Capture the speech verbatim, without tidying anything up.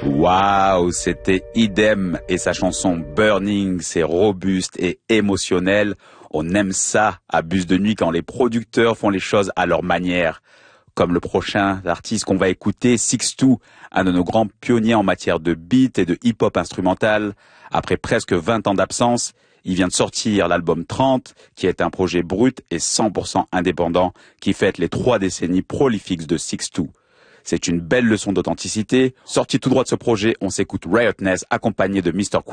Waouh, c'était Idem et sa chanson Burning, c'est robuste et émotionnel. On aime ça à Bus de Nuit quand les producteurs font les choses à leur manière. Comme le prochain artiste qu'on va écouter, Six Two, un de nos grands pionniers en matière de beat et de hip-hop instrumental. Après presque vingt ans d'absence, il vient de sortir l'album trente, qui est un projet brut et cent pour cent indépendant, qui fête les trois décennies prolifiques de Six Two. C'est une belle leçon d'authenticité. Sorti tout droit de ce projet, on s'écoute Riotness accompagné de mister